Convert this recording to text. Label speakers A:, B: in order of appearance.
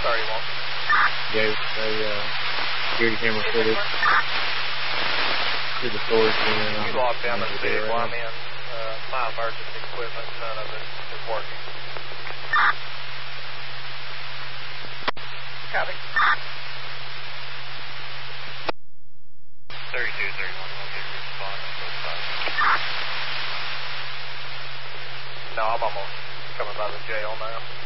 A: 31.
B: Gave a security camera footage to the storage unit.
A: You logged down to the vehicle. I'm in. My emergency equipment, none of it is working. Copy. 32, 31, respond. No, I'm almost coming by the jail now.